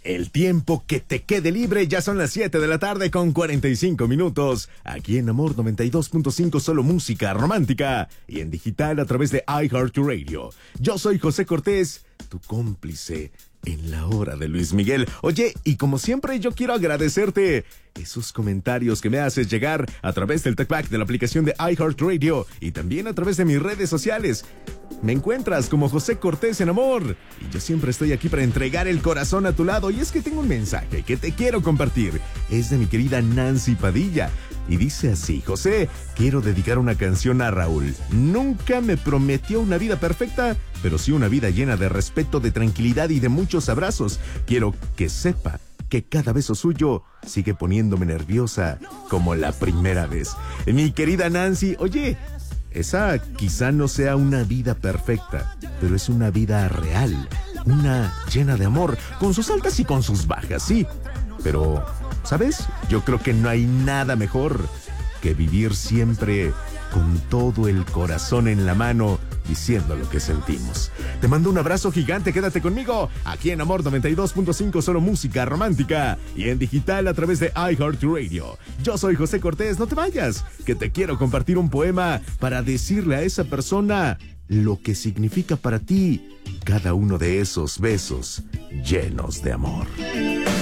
El tiempo que te quede libre, ya son las 7 de la tarde con 45 minutos. Aquí en Amor 92.5, solo música romántica. Y en digital a través de iHeartRadio. Yo soy José Cortés, tu cómplice en la hora de Luis Miguel. Oye, y como siempre yo quiero agradecerte esos comentarios que me haces llegar a través del TalkBack de la aplicación de iHeartRadio y también a través de mis redes sociales. Me encuentras como José Cortés en Amor y yo siempre estoy aquí para entregar el corazón a tu lado. Y es que tengo un mensaje que te quiero compartir. Es de mi querida Nancy Padilla y dice así: José, quiero dedicar una canción a Raúl. Nunca me prometió una vida perfecta, pero sí una vida llena de respeto, de tranquilidad y de muchos abrazos. Quiero que sepa que cada beso suyo sigue poniéndome nerviosa como la primera vez. Mi querida Nancy, oye, esa quizá no sea una vida perfecta, pero es una vida real, una llena de amor, con sus altas y con sus bajas, sí. Pero, ¿sabes? Yo creo que no hay nada mejor que vivir siempre con todo el corazón en la mano, diciendo lo que sentimos. Te mando un abrazo gigante, quédate conmigo, aquí en Amor 92.5, solo música romántica, y en digital a través de iHeartRadio. Yo soy José Cortés, no te vayas, que te quiero compartir un poema para decirle a esa persona lo que significa para ti cada uno de esos besos llenos de amor.